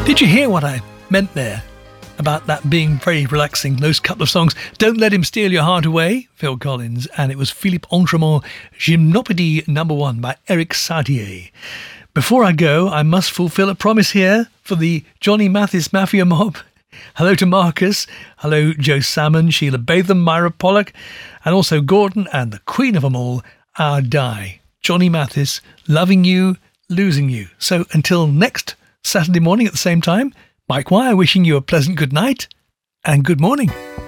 Did you hear what I meant there about that being very relaxing? Those couple of songs, Don't Let Him Steal Your Heart Away, Phil Collins, and it was Philippe Autremont, Gymnopédie No. 1 by Eric Satie. Before I go, I must fulfill a promise here for the Johnny Mathis Mafia Mob. Hello to Marcus, hello Joe Salmon, Sheila Batham, Myra Pollock, and also Gordon and the queen of them all, our Di. Johnny Mathis, loving you, losing you. So until next Saturday morning at the same time, Mike Wire wishing you a pleasant good night and good morning.